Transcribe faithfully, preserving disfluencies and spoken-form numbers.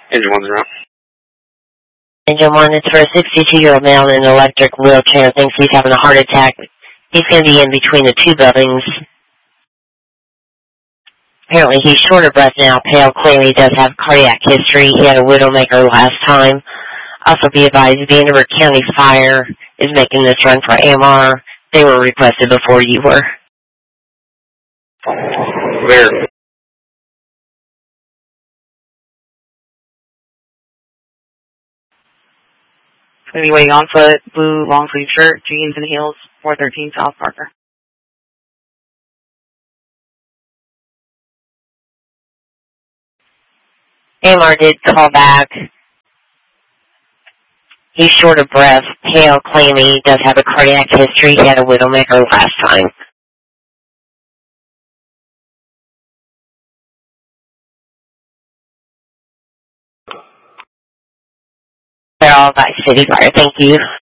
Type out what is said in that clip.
Engine one's around. Engine one, it's for a sixty-two-year-old male in an electric wheelchair. Thinks he's having a heart attack. He's going to be in between the two buildings. Apparently he's short of breath now, pale, clear. He does have cardiac history. He had a widowmaker last time. Also be advised, the Vanderbilt County Fire is making this run for A M R. They were requested before you were. Where? Going to be waiting on foot, blue long sleeve shirt, jeans and heels, four thirteen South Parker. A M R did call back. He's short of breath, pale, clammy. He does have a cardiac history. He had a widowmaker last time. They're all by City Fire. Thank you.